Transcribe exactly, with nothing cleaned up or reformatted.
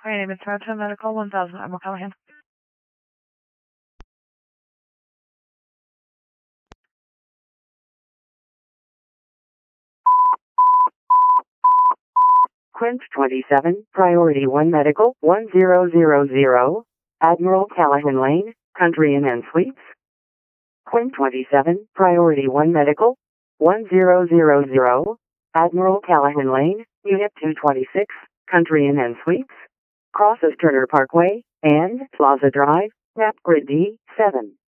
My name is Toronto Medical one thousand. I'm Callahan. Quint twenty-seven, Priority one Medical, one zero zero zero, Admiral Callahan Lane, Country Inn and Suites. Quint twenty-seven, Priority one Medical, one zero zero zero, Admiral Callahan Lane, Unit two twenty-six, Country Inn and Suites. Crosses Turner Parkway and Plaza Drive, Map Grid D seven.